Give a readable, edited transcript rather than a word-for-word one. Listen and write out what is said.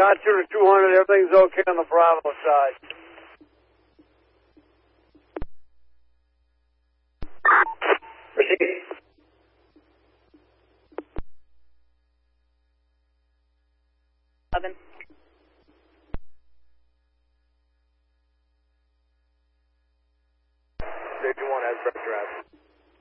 Scott Shooter 200, everything's okay on the Bravo side. Proceed. State 2-1 has pressure drive.